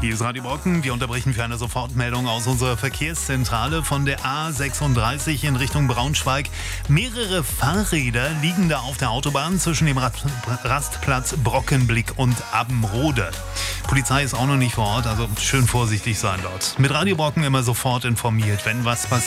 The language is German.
Hier ist Radio Brocken. Wir unterbrechen für eine Sofortmeldung aus unserer Verkehrszentrale von der A36 in Richtung Braunschweig. Mehrere Fahrräder liegen da auf der Autobahn zwischen dem Rastplatz Brockenblick und Abbenrode. Polizei ist auch noch nicht vor Ort, also schön vorsichtig sein dort. Mit Radio Brocken immer sofort informiert, wenn was passiert.